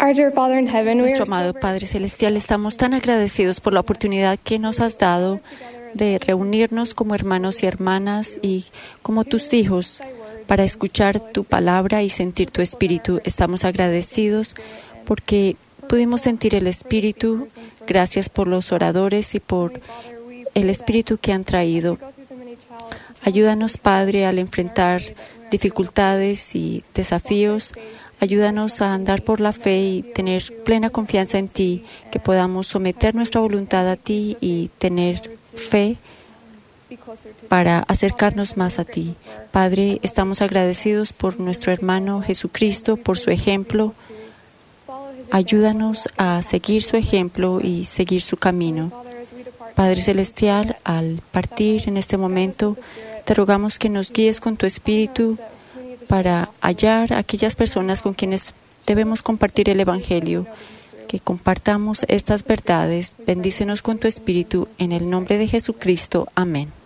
Our dear Father in heaven, we Nuestro are so amado Padre Celestial, estamos tan agradecidos por la oportunidad que nos has dado de reunirnos como hermanos y hermanas y como tus hijos para escuchar tu palabra y sentir tu espíritu. Estamos agradecidos porque pudimos sentir el espíritu. Gracias por los oradores y por el espíritu que han traído. Ayúdanos, Padre, al enfrentar dificultades y desafíos. Ayúdanos a andar por la fe y tener plena confianza en ti, que podamos someter nuestra voluntad a ti y tener fe para acercarnos más a ti. Padre, estamos agradecidos por nuestro hermano Jesucristo, por su ejemplo. Ayúdanos a seguir su ejemplo y seguir su camino. Padre Celestial, al partir en este momento, te rogamos que nos guíes con tu espíritu para hallar a aquellas personas con quienes debemos compartir el Evangelio, que compartamos estas verdades. Bendícenos con tu espíritu, en el nombre de Jesucristo. Amén.